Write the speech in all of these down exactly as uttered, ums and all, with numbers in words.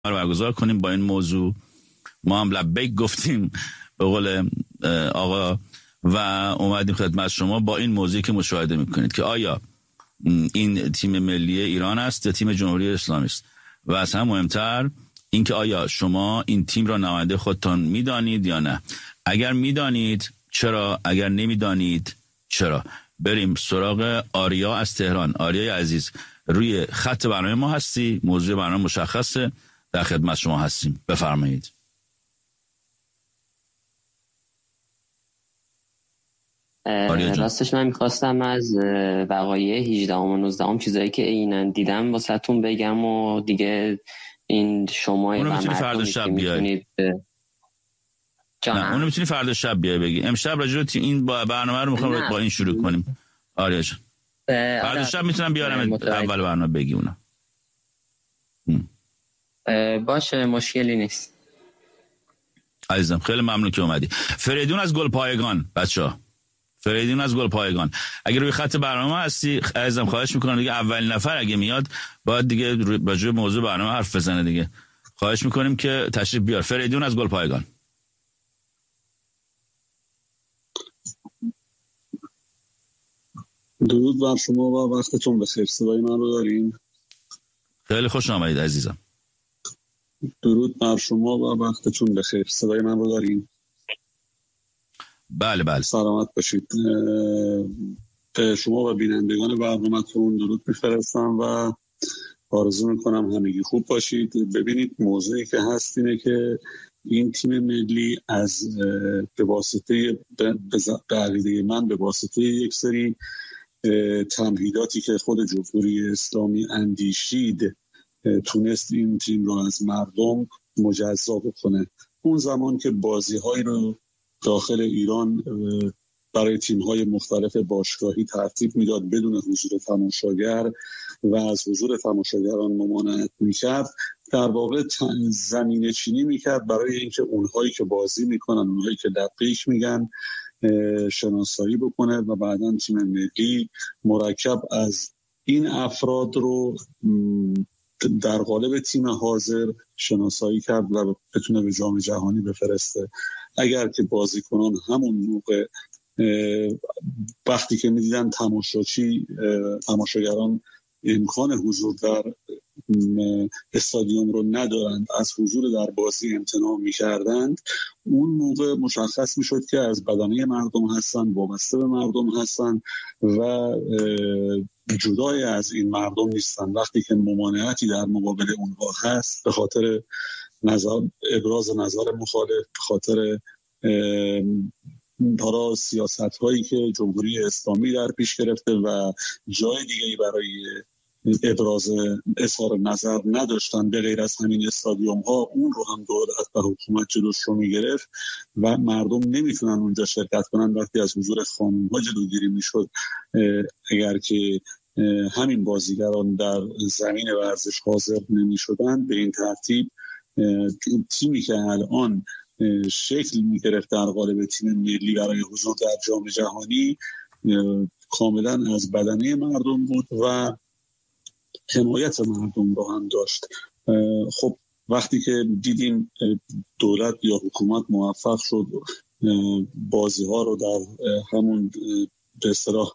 برگزار کنیم با این موضوع. ما هم لبیک گفتیم به قول آقا و اومدیم خدمت شما با این موضوعی که مشاهده میکنید که آیا این تیم ملی ایران است یا تیم جمهوری اسلامی است، و از هم مهمتر این که آیا شما این تیم را نماینده خودتان میدانید یا نه. اگر میدانید چرا، اگر نمیدانید چرا. بریم سراغ آریا از تهران. آریا عزیز روی خط برنامه ما هستی، موضوع برنامه مشخصه، در خدمت شما هستیم، بفرمایید. راستش من میخواستم از وقایع هجدهم و نوزدهم چیزایی که اینن دیدم واسه تون بگم و دیگه این شما اونو میتونی فردا شب بیای. نه اونو میتونی فردا شب بیای بگی. امشب راجع به این برنامه رو میخوام با این شروع کنیم. آره جان. فردا شب میتونم بیارم اول برنامه بگی اونو. باشه مشکلی نیست. عزیزم خیلی ممنون که اومدی. فریدون از گلپایگان بچه‌ها. فریدون از گلپایگان اگه روی خط برنامه هستی عزیزم خواهش میکنم دیگه اولین نفر اگه میاد باید دیگه راجع به موضوع برنامه حرف بزنه دیگه. خواهش میکنیم که تشریف بیار. فریدون از گلپایگان. درود بر شما و وقتتون بخیر. صدای من رو دارین؟ خیلی خوش آمدید عزیزم. درود بر شما و وقتتون بخیر. صدای من رو دارین؟ بله بله. سلامت باشید. به شما و بینندگان برنامه‌تون درود میفرستم و آرزو میکنم همگی خوب باشید. ببینید موضوعی که هست اینه که این تیم ملی از به واسطه به عقیده من به واسطه یک سری تمهیداتی که خود جمهوری اسلامی اندیشید تونست این تیم رو از مردم مجزا بکنه. اون زمان که بازی‌هایی رو داخل ایران برای تیم‌های مختلف باشگاهی ترتیب میداد بدون حضور تماشاگر و از حضور تماشاگران ممانعت میکرد، در واقع زمینه چینی میکرد برای اینکه اونهایی که بازی میکنن، اونهایی که دقیق میگن شناسایی بکنه و بعداً تیم ملی مرکب از این افراد رو در قالب تیم حاضر شناسایی کرد و بتونه به جام جهانی بفرسته. اگر که بازیکنان همون موقع وقتی که میدیدن تماشاچی تماشاگران امکان حضور در استادیوم رو ندارند، از حضور در بازی امتناع می‌کردند، اون موقع مشخص می‌شد که از بدنه مردم هستن، وابسته به مردم هستن و جدای از این مردم نیستن. وقتی که ممانعتی در مقابل اونها هست به خاطر نظر ابراز نظر مخالف، به خاطر حالا سیاست هایی که جمهوری اسلامی در پیش گرفته و جای دیگه‌ای برای ابراز اظهار نظر نداشتن به غیر از همین استادیوم ها، اون رو هم دولت و حکومت جلوش رو میگرفت و مردم نمیتونن اونجا شرکت کنن. وقتی از حضور خانم ها جلوگیری میشد، اگر که همین بازیگران در زمین ورزش حاضر نمیشدن، به این ترتیب تیمی که الان شکل میگرفت در قالب تیم ملی برای حضور در جام جهانی کاملا از بدنه مردم بود و حمایت مردم رو هم داشت. خب وقتی که دیدیم دولت یا حکومت موفق شد بازی ها رو در همون به اصطلاح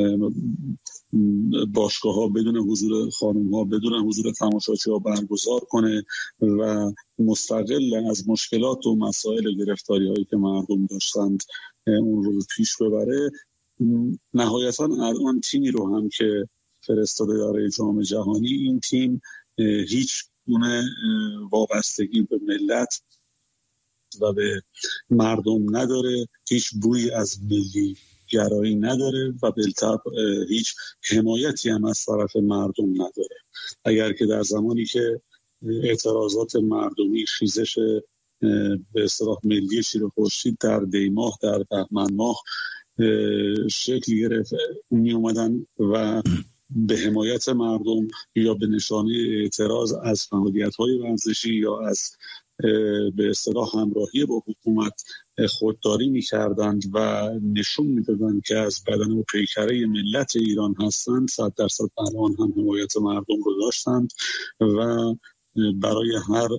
باشگاه ها بدون حضور خانم ها، بدون حضور تماشاچی ها برگزار کنه و مستقل از مشکلات و مسائل گرفتاری هایی که مردم داشتند اون رو پیش ببره، نهایتاً الان تیمی رو هم که فرستاده برای جام جهانی، این تیم هیچ گونه وابستگی به ملت و به مردم نداره، هیچ بویی از ملی گرایی نداره و بالطبع هیچ حمایتی هم از طرف مردم نداره. اگر که در زمانی که اعتراضات مردمی خیزش به اصطلاح ملی شیر خورشید در دی ماه، در بهمن ماه شکل گرفت، می اومدن و به حمایت مردم یا به نشانه اعتراض از فعالیت‌های ورزشی یا از به اصطلاح همراهی با حکومت خودداری می‌کردند و نشون می‌دادند که از بدن و پیکره ملت ایران هستند، صد درصد الان هم حمایت مردم رو داشتند و برای هر